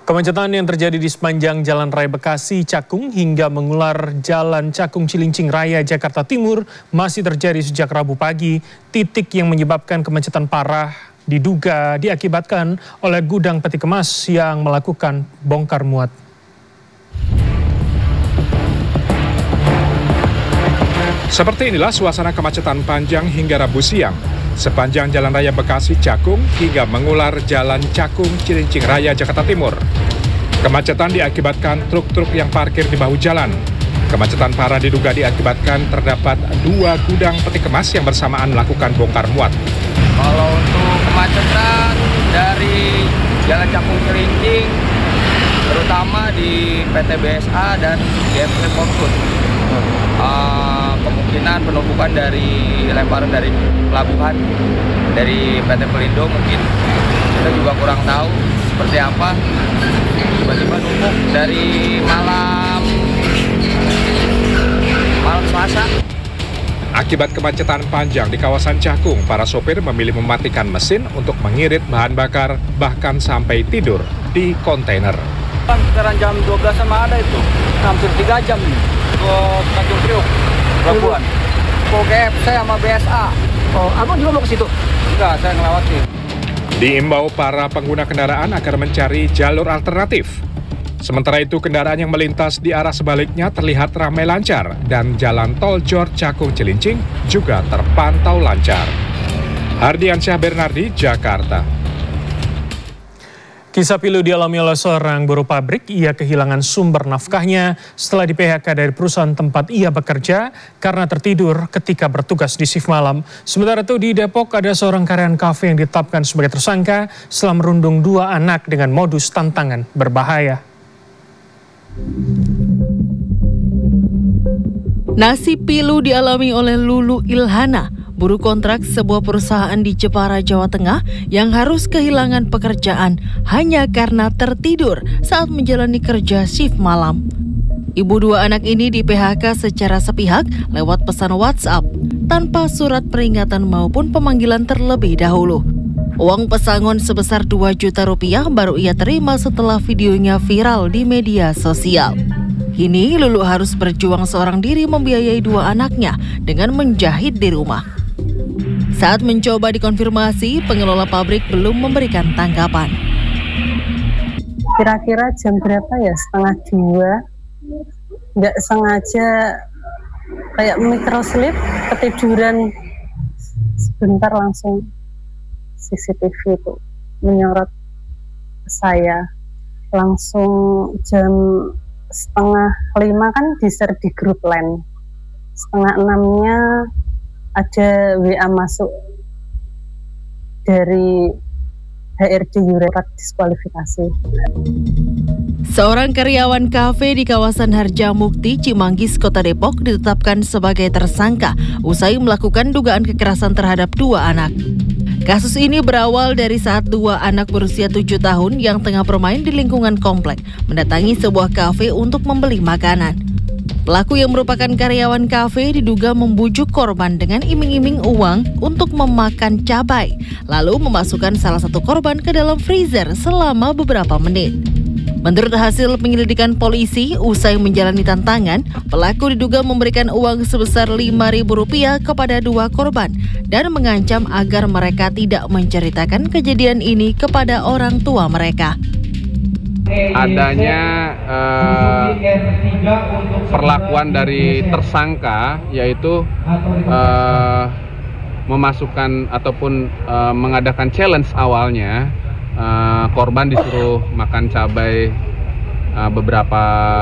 Kemacetan yang terjadi di sepanjang Jalan Raya Bekasi Cakung hingga mengular Jalan Cakung Cilincing Raya Jakarta Timur masih terjadi sejak Rabu pagi. Titik yang menyebabkan kemacetan parah diduga diakibatkan oleh gudang peti kemas yang melakukan bongkar muat. Seperti inilah suasana kemacetan panjang hingga Rabu siang sepanjang Jalan Raya Bekasi Cakung hingga mengular Jalan Cakung Cilincing Raya Jakarta Timur. Kemacetan diakibatkan truk-truk yang parkir di bahu jalan. Kemacetan parah diduga diakibatkan terdapat 2 gudang peti kemas yang bersamaan melakukan bongkar muat. Kalau untuk kemacetan dari Jalan Cakung Cilincing, terutama di PT BSA dan GMP Portut, kemungkinan penumpukan dari lemparan dari pelabuhan dari PT Pelindo, mungkin kita juga kurang tahu seperti apa, tiba-tiba numpuk dari malam Selasa. Akibat kemacetan panjang di kawasan Cakung, para sopir memilih mematikan mesin untuk mengirit bahan bakar, bahkan sampai tidur di kontainer. Sekarang jam 12 sama ada itu, hampir 3 jam nih ke Tanjung Priok, Pelabuhan. Ke GFC sama BSA. Oh, abang juga mau ke situ? Enggak, saya ngelewatin. Diimbau para pengguna kendaraan agar mencari jalur alternatif. Sementara itu, kendaraan yang melintas di arah sebaliknya terlihat ramai lancar dan jalan tol Jor Cakung Cilincing juga terpantau lancar. Hardiansyah Bernardi, Jakarta. Kisah pilu dialami oleh seorang buruh pabrik. Ia kehilangan sumber nafkahnya setelah di PHK dari perusahaan tempat ia bekerja karena tertidur ketika bertugas di shift malam. Sementara itu di Depok ada seorang karyawan kafe yang ditetapkan sebagai tersangka setelah merundung 2 anak dengan modus tantangan berbahaya. Nasib pilu dialami oleh Lulu Ilhana, buruh kontrak sebuah perusahaan di Jepara, Jawa Tengah yang harus kehilangan pekerjaan hanya karena tertidur saat menjalani kerja shift malam. Ibu 2 anak ini di PHK secara sepihak lewat pesan WhatsApp tanpa surat peringatan maupun pemanggilan terlebih dahulu. Uang pesangon sebesar 2 juta rupiah baru ia terima setelah videonya viral di media sosial. Kini Lulu harus berjuang seorang diri membiayai 2 anaknya dengan menjahit di rumah. Saat mencoba dikonfirmasi, pengelola pabrik belum memberikan tanggapan. Kira-kira jam berapa ya? 1:30. Nggak sengaja kayak microslip, ketiduran sebentar langsung CCTV itu menyorot saya. Langsung jam 4:30 kan di-share di grup LAN. 5:30-nya ada WA masuk dari HRD Yurekat diskualifikasi. Seorang karyawan kafe di kawasan Harjamukti, Cimanggis, Kota Depok ditetapkan sebagai tersangka usai melakukan dugaan kekerasan terhadap 2 anak. Kasus ini berawal dari saat 2 anak berusia 7 tahun yang tengah bermain di lingkungan komplek mendatangi sebuah kafe untuk membeli makanan. Pelaku yang merupakan karyawan kafe diduga membujuk korban dengan iming-iming uang untuk memakan cabai, lalu memasukkan salah satu korban ke dalam freezer selama beberapa menit. Menurut hasil penyelidikan polisi, usai menjalani tantangan, pelaku diduga memberikan uang sebesar Rp5.000 kepada 2 korban dan mengancam agar mereka tidak menceritakan kejadian ini kepada orang tua mereka. Adanya perlakuan dari tersangka, yaitu memasukkan ataupun mengadakan challenge awalnya. Korban disuruh makan cabai beberapa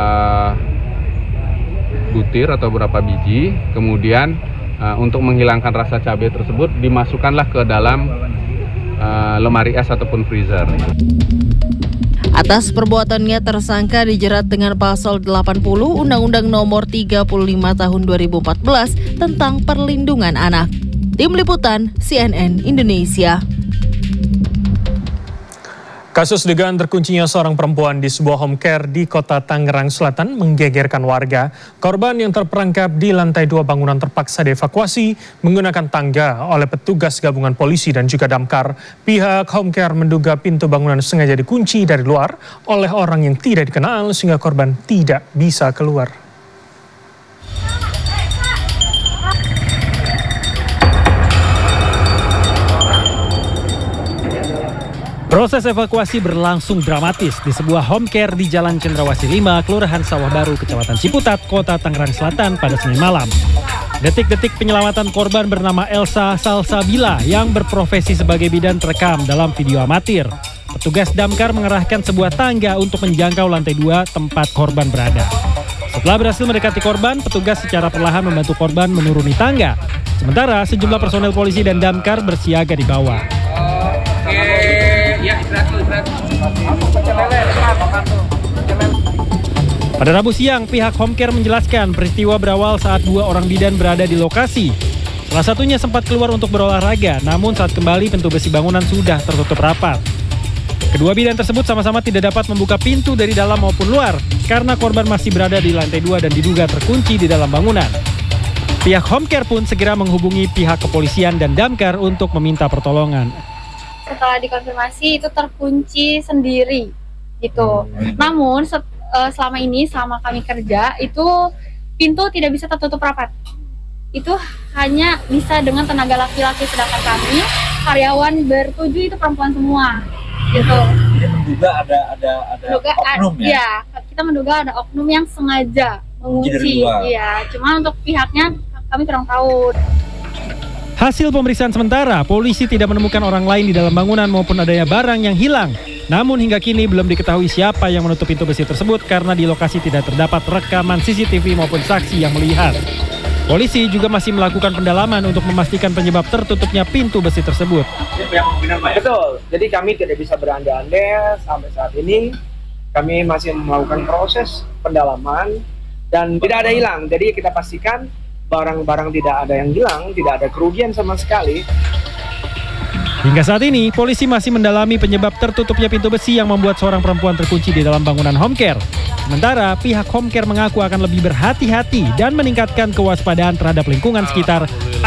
butir atau beberapa biji, kemudian untuk menghilangkan rasa cabai tersebut dimasukkanlah ke dalam lemari es ataupun freezer. Atas perbuatannya tersangka dijerat dengan pasal 80 Undang-Undang Nomor 35 Tahun 2014 tentang Perlindungan Anak. Tim Liputan CNN Indonesia. Kasus dugaan terkuncinya seorang perempuan di sebuah home care di kota Tangerang Selatan menggegerkan warga. Korban yang terperangkap di lantai 2 bangunan terpaksa dievakuasi menggunakan tangga oleh petugas gabungan polisi dan juga damkar. Pihak home care menduga pintu bangunan sengaja dikunci dari luar oleh orang yang tidak dikenal sehingga korban tidak bisa keluar. Proses evakuasi berlangsung dramatis di sebuah home care di Jalan Cendrawasih 5, Kelurahan Sawah Baru, Kecamatan Ciputat, Kota Tangerang Selatan pada Senin malam. Detik-detik penyelamatan korban bernama Elsa Salsabila yang berprofesi sebagai bidan terekam dalam video amatir. Petugas damkar mengerahkan sebuah tangga untuk menjangkau lantai 2 tempat korban berada. Setelah berhasil mendekati korban, petugas secara perlahan membantu korban menuruni tangga. Sementara sejumlah personel polisi dan damkar bersiaga di bawah. Pada Rabu siang, pihak home care menjelaskan peristiwa berawal saat 2 orang bidan berada di lokasi. Salah satunya sempat keluar untuk berolahraga, namun saat kembali pintu besi bangunan sudah tertutup rapat. Kedua bidan tersebut sama-sama tidak dapat membuka pintu dari dalam maupun luar karena korban masih berada di lantai 2 dan diduga terkunci di dalam bangunan. Pihak home care pun segera menghubungi pihak kepolisian dan damkar untuk meminta pertolongan. Setelah dikonfirmasi itu terkunci sendiri gitu. Namun selama kami kerja itu pintu tidak bisa tertutup rapat. Itu hanya bisa dengan tenaga laki-laki, sedangkan kami karyawan bertujuh itu perempuan semua gitu. Jadi menduga ada oknum ya? Iya, kita menduga ada oknum yang sengaja mengunci. Iya, cuma untuk pihaknya kami kurang tahu. Hasil pemeriksaan sementara, polisi tidak menemukan orang lain di dalam bangunan maupun adanya barang yang hilang. Namun hingga kini belum diketahui siapa yang menutup pintu besi tersebut karena di lokasi tidak terdapat rekaman CCTV maupun saksi yang melihat. Polisi juga masih melakukan pendalaman untuk memastikan penyebab tertutupnya pintu besi tersebut. Betul, jadi kami tidak bisa berandai-andai sampai saat ini. Kami masih melakukan proses pendalaman dan tidak ada hilang. Jadi kita pastikan barang-barang tidak ada yang hilang, tidak ada kerugian sama sekali. Hingga saat ini, polisi masih mendalami penyebab tertutupnya pintu besi yang membuat seorang perempuan terkunci di dalam bangunan home care. Sementara, pihak home care mengaku akan lebih berhati-hati dan meningkatkan kewaspadaan terhadap lingkungan sekitar